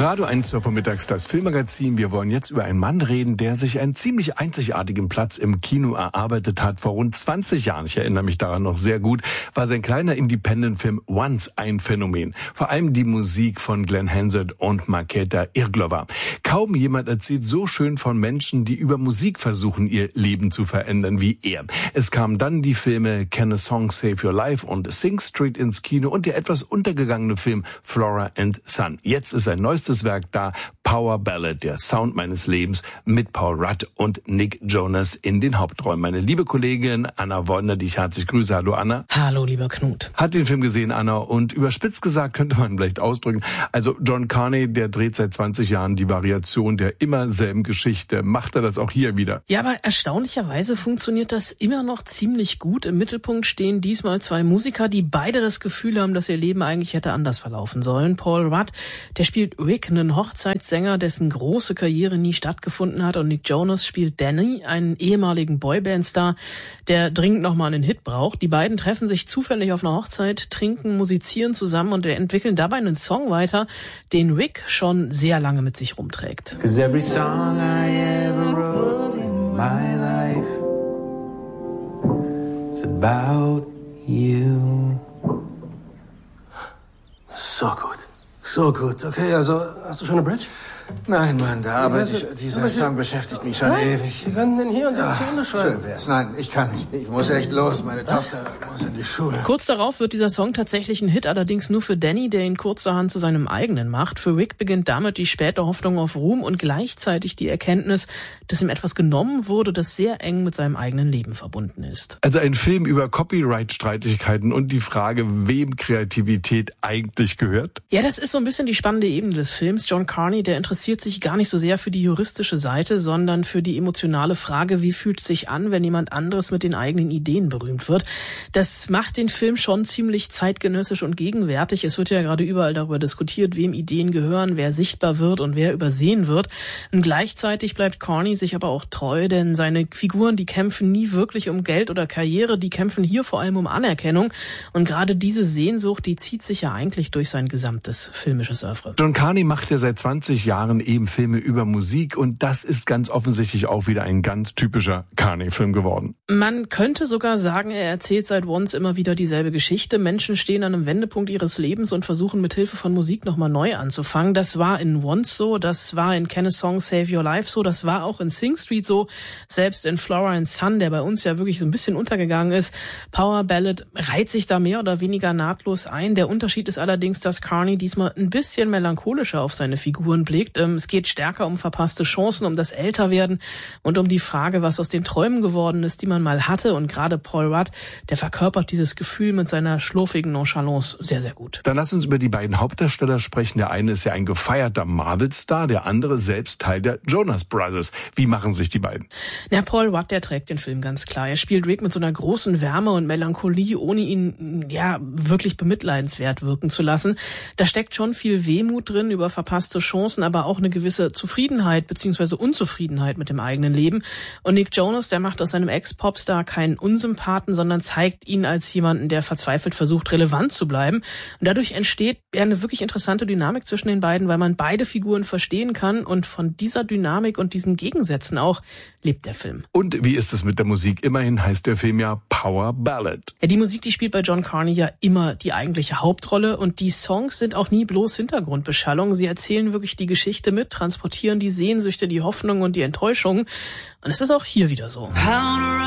Radio 1 zur Vormittags, das Filmmagazin. Wir wollen jetzt über einen Mann reden, der sich einen ziemlich einzigartigen Platz im Kino erarbeitet hat. Vor rund 20 Jahren, ich erinnere mich daran noch sehr gut, war sein kleiner Independent-Film Once ein Phänomen. Vor allem die Musik von Glenn Hansard und Markéta Irglová. Kaum jemand erzählt so schön von Menschen, die über Musik versuchen, ihr Leben zu verändern wie er. Es kamen dann die Filme Can a Song Save Your Life und Sing Street ins Kino und der etwas untergegangene Film Flora and Son. Jetzt ist sein neuestes Werk da, Power Ballad, der Sound meines Lebens, mit Paul Rudd und Nick Jonas in den Hauptrollen. Meine liebe Kollegin Anna Wollner, die ich herzlich grüße. Hallo Anna. Hallo lieber Knut. Hat den Film gesehen, Anna, und überspitzt gesagt könnte man vielleicht ausdrücken, also John Carney, der dreht seit 20 Jahren die Variation der immer selben Geschichte. Macht er das auch hier wieder? Ja, aber erstaunlicherweise funktioniert das immer noch ziemlich gut. Im Mittelpunkt stehen diesmal zwei Musiker, die beide das Gefühl haben, dass ihr Leben eigentlich hätte anders verlaufen sollen. Paul Rudd, der spielt Rick, einen Hochzeitssänger, dessen große Karriere nie stattgefunden hat, und Nick Jonas spielt Danny, einen ehemaligen Boyband-Star, der dringend nochmal einen Hit braucht. Die beiden treffen sich zufällig auf einer Hochzeit, trinken, musizieren zusammen und entwickeln dabei einen Song weiter, den Rick schon sehr lange mit sich rumträgt. 'Cause every song I ever wrote in my life, it's about you. So gut. So gut. Okay, also hast du schon eine Bridge? Nein, Mann, da arbeite ich. Dieser Song beschäftigt mich schon ewig. Wir können den hier und jetzt zu Ende schreiben. Schön wär's. Nein, ich kann nicht. Ich muss echt los. Meine Tochter muss in die Schule. Kurz darauf wird dieser Song tatsächlich ein Hit, allerdings nur für Danny, der ihn kurzerhand zu seinem eigenen macht. Für Rick beginnt damit die späte Hoffnung auf Ruhm und gleichzeitig die Erkenntnis, dass ihm etwas genommen wurde, das sehr eng mit seinem eigenen Leben verbunden ist. Also ein Film über Copyright-Streitigkeiten und die Frage, wem Kreativität eigentlich gehört? Ja, das ist so ein bisschen die spannende Ebene des Films. John Carney, der interessiert sich gar nicht so sehr für die juristische Seite, sondern für die emotionale Frage, wie fühlt es sich an, wenn jemand anderes mit den eigenen Ideen berühmt wird. Das macht den Film schon ziemlich zeitgenössisch und gegenwärtig. Es wird ja gerade überall darüber diskutiert, wem Ideen gehören, wer sichtbar wird und wer übersehen wird. Und gleichzeitig bleibt Carney sich aber auch treu, denn seine Figuren, die kämpfen nie wirklich um Geld oder Karriere, die kämpfen hier vor allem um Anerkennung. Und gerade diese Sehnsucht, die zieht sich ja eigentlich durch sein gesamtes filmisches Oeuvre. John Carney macht ja seit 20 Jahren eben Filme über Musik und das ist ganz offensichtlich auch wieder ein ganz typischer Carney-Film geworden. Man könnte sogar sagen, er erzählt seit Once immer wieder dieselbe Geschichte. Menschen stehen an einem Wendepunkt ihres Lebens und versuchen mit Hilfe von Musik nochmal neu anzufangen. Das war in Once so, das war in Can a Song Save Your Life so, das war auch in Sing Street so, selbst in Flora and Son, der bei uns ja wirklich so ein bisschen untergegangen ist. Power Ballad reiht sich da mehr oder weniger nahtlos ein. Der Unterschied ist allerdings, dass Carney diesmal ein bisschen melancholischer auf seine Figuren blickt. Es geht stärker um verpasste Chancen, um das Älterwerden und um die Frage, was aus den Träumen geworden ist, die man mal hatte. Und gerade Paul Rudd, der verkörpert dieses Gefühl mit seiner schlurfigen Nonchalance sehr, sehr gut. Dann lass uns über die beiden Hauptdarsteller sprechen. Der eine ist ja ein gefeierter Marvel-Star, der andere selbst Teil der Jonas Brothers. Wie machen sich die beiden? Ja, Paul Rudd, der trägt den Film ganz klar. Er spielt Rick mit so einer großen Wärme und Melancholie, ohne ihn ja wirklich bemitleidenswert wirken zu lassen. Da steckt schon viel Wehmut drin über verpasste Chancen, aber auch eine gewisse Zufriedenheit bzw. Unzufriedenheit mit dem eigenen Leben. Und Nick Jonas, der macht aus seinem Ex-Popstar keinen Unsympathen, sondern zeigt ihn als jemanden, der verzweifelt versucht, relevant zu bleiben. Und dadurch entsteht eine wirklich interessante Dynamik zwischen den beiden, weil man beide Figuren verstehen kann. Und von dieser Dynamik und diesen Gegensätzen auch lebt der Film. Und wie ist es mit der Musik? Immerhin heißt der Film ja Power Ballad. Ja, die Musik, die spielt bei John Carney ja immer die eigentliche Hauptrolle. Und die Songs sind auch nie bloß Hintergrundbeschallung. Sie erzählen wirklich die Geschichte mit, transportieren die Sehnsüchte, die Hoffnung und die Enttäuschung. Und es ist auch hier wieder so.